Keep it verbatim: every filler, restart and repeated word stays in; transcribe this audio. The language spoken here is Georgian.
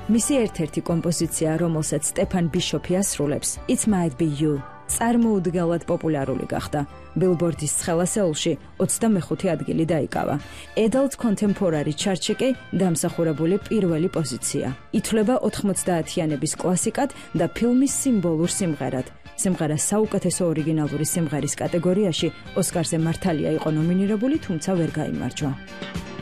მისი ერთ-ერთი კომპოზიცია, რომელსაც სტეფან ბიშოფი ასრულებს, It Might Be You, წარმოუდგენლად პოპულარული გახდა. Billboard-ის ცხელასეულში ოცდამეხუთე ადგილი დაიკავა. Adult Contemporary ჩარტში კი დამსახურებული პირველი პოზიცია. ითვლება ოთხმოცდაათიანების კლასიკად და ფილმის სიმბოლურ სიმღერად. სიმღერა საუკეთესო ორიგინალური სიმღერის კატეგორიაში ოსკარზე მართალია იყო ნომინირებული, თუმცა ვერ გაიმარჯვა.